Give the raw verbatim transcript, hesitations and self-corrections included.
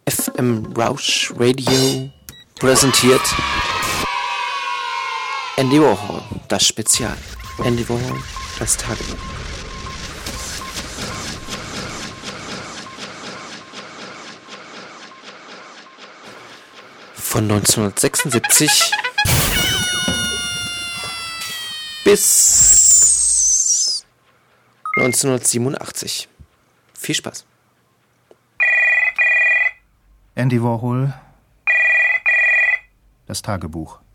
F M Rausch Radio präsentiert Andy Warhol, das Spezial. Andy Warhol, das Tagebuch. Von neunzehnhundertsechsundsiebzig bis neunzehnhundertsiebenundachtzig. Viel Spaß. Andy Warhol, das Tagebuch.